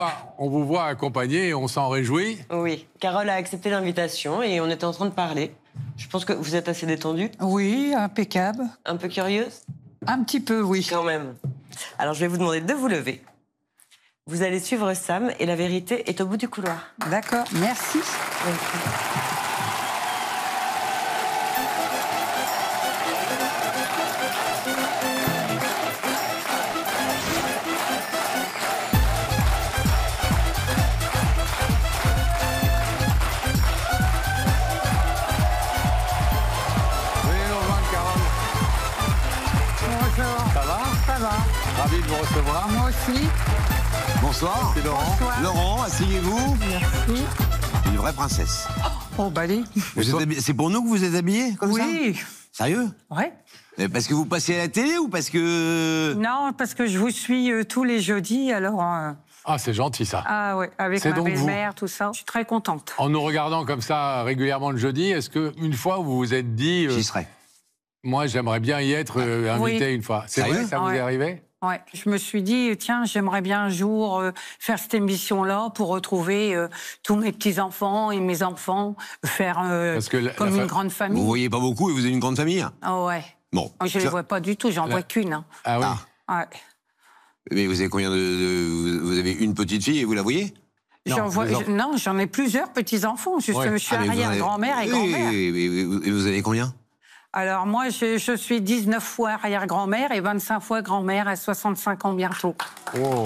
Ah, on vous voit accompagné et on s'en réjouit. Oui, Carole a accepté l'invitation et on était en train de parler. Je pense que vous êtes assez détendue. Oui, impeccable. Un peu curieuse? Un petit peu, oui. Quand même. Alors, je vais vous demander de vous lever. Vous allez suivre Sam et la vérité est au bout du couloir. D'accord, merci. Venez nous rejoindre, Carole. Bonjour. Ça va? Ça va. Ravi de vous recevoir. Moi aussi. Bonsoir. C'est Laurent. Bonsoir. Laurent, asseyez-vous. Merci. Une vraie princesse. Oh, bah allez. C'est pour nous que vous êtes habillée comme ça? Oui. Sérieux? Ouais. Parce que vous passez à la télé ou parce que... Non, parce que je vous suis tous les jeudis, alors... Ah, c'est gentil, ça. Ah ouais, avec C'est ma donc vous. belle-mère, tout ça. Je suis très contente. En nous regardant comme ça régulièrement le jeudi, est-ce qu'une fois vous vous êtes dit J'y serai. moi j'aimerais bien y être invité Oui. une fois? C'est Sérieux? vrai, ça vous est Ouais. arrivé? Ouais, je me suis dit, tiens, j'aimerais bien un jour faire cette émission-là pour retrouver tous mes petits-enfants et mes enfants, faire Parce que comme une grande Vous famille. voyez pas beaucoup et vous avez une grande famille? Ah ouais. Bon. Je ne les vois pas du tout, j'en vois qu'une. Hein. Ah oui. Ah. Ouais. Mais vous avez combien vous avez une petite fille et vous la voyez? Non, J'en vois- les enfants. non, j'en ai plusieurs petits-enfants. Juste, Ouais. je suis Ah, mais vous en avez- arrière-grand-mère et Oui, grand-mère. et vous avez combien? Alors moi, je suis 19 fois arrière-grand-mère et 25 fois grand-mère à 65 ans bientôt. Oh.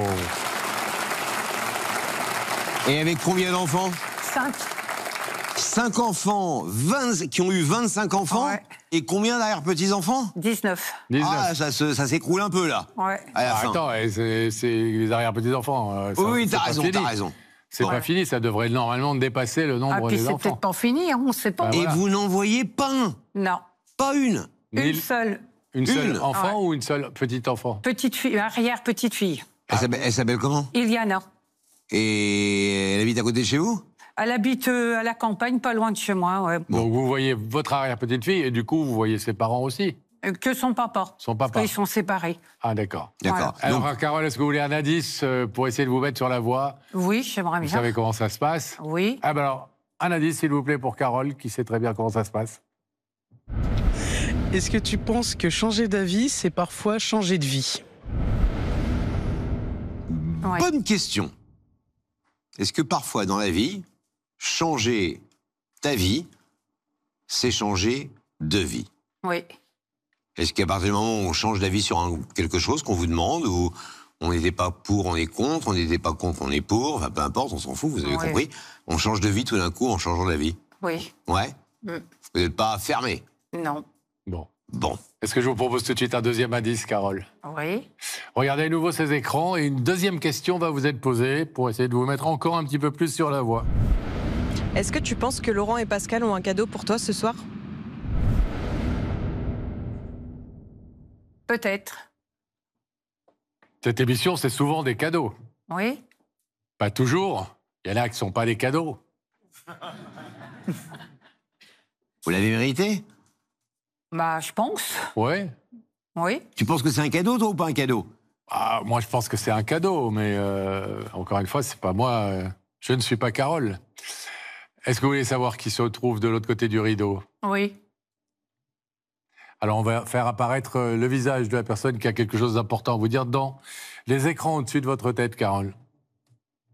Et avec combien d'enfants? 5. 5 enfants, 20, qui ont eu 25 enfants. Ouais. Et combien d'arrière-petits-enfants? 19. 19. Ah, ça s'écroule un peu, là. Ouais. À la Ah, fin. attends, c'est les arrière-petits-enfants. Oui, t'as raison, t'as raison. C'est Bon. pas fini, ça devrait normalement dépasser le Ah, nombre puis des c'est enfants. peut-être pas fini, hein, on ne sait pas. Bah, Et voilà. vous n'en voyez pas un? Non. Pas une? Ni- Une seule Une seule Une. enfant ou une seule petite enfant? petite fille, arrière-petite-fille. Elle s'appelle comment? Iliana. Et elle habite à côté de chez vous? Elle habite à la campagne, pas loin de chez moi. Ouais. Donc vous voyez votre arrière-petite-fille et du coup vous voyez ses parents aussi? Que son papa. Son Parce papa. qu'ils sont séparés. Ah d'accord. D'accord. Alors Donc, Carole, est-ce que vous voulez un indice pour essayer de vous mettre sur la voie? Oui, j'aimerais Vous bien. savez comment ça se passe? Oui. Ah ben alors, un indice s'il vous plaît pour Carole qui sait très bien comment ça se passe. Est-ce que tu penses que changer d'avis, c'est parfois changer de vie? Ouais. bonne question. Est-ce que parfois dans la vie, changer ta vie, c'est changer de vie? Oui. Est-ce qu'à partir du moment où on change d'avis sur quelque chose qu'on vous demande, ou on n'était pas pour, on est contre, on n'était pas contre, on est pour, enfin peu importe, on s'en fout, vous avez Ouais. compris, on change de vie tout d'un coup en changeant d'avis? Oui. Ouais? Mm. Vous n'êtes pas fermé? Non. Bon. Bon. Est-ce que je vous propose tout de suite un deuxième indice, Carole? Oui. Regardez à nouveau ces écrans et une deuxième question va vous être posée pour essayer de vous mettre encore un petit peu plus sur la voie. Est-ce que tu penses que Laurent et Pascal ont un cadeau pour toi ce soir? Peut-être. Cette émission, c'est souvent des cadeaux. Oui. Pas toujours. Il y en a qui ne sont pas des cadeaux. Vous l'avez mérité? Bah, je pense. Ouais. Oui. Tu penses que c'est un cadeau, toi, ou pas un cadeau? Ah, moi, je pense que c'est un cadeau, mais encore une fois, c'est pas moi. Je ne suis pas Carole. Est-ce que vous voulez savoir qui se trouve de l'autre côté du rideau? Oui. Alors, on va faire apparaître le visage de la personne qui a quelque chose d'important à vous dire dans les écrans au-dessus de votre tête, Carole.